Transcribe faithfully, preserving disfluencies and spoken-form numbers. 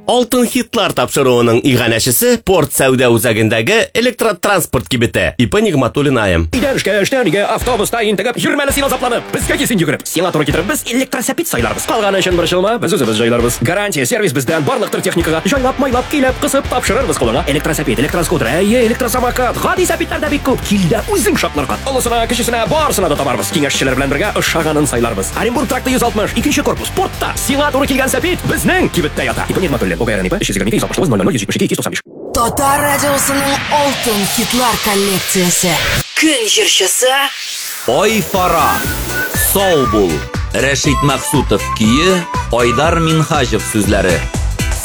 Алтын хитлар тапшыруының иганәчесе порт сәүдә үзәгендәге электротранспорт кибете. Ипа Нигъматуллин айым. Идән эшкә, эштән өйгә, автобуста интегеп, йөрмәле син азапланып. Безгә кисен йөгереп. Сиңа туры китереп, без электросәпит сайларбыз. Калганы өчен борчылма, без үзебез җайларбыз. Гарантия сервис бездән барлыктыр техникага. Җайлап, майлап, килеп, кысып тапшырырбыз кулыңа. Электросәпит, электроскутер, әйе, электросамокат, гади сәпитләр дә бик күп. Килдә үзең шатларга. Олысына, кечесенә, барысына да табарбыз. Киңәшчеләр белән бергә ошаганын сайларбыз. Оренбург тракты йөз алтмыш, икенче корпус, портта. Сиңа туры килгән сәпит безнең кибеттә ята. Ипа Нигъматуллин, Огайран ипа, өч йөз егерме ике, йөз алтмыш тугыз, ноль ноль, йөз җитмеш ике, ике йөз туксан биш. Татар радиосының алтын хитлар коллекциясе. Көн җырчысы Ой Фара, сау бул. Рәшит Мәхсутов күйі, Айдар Минхажев сүзләре.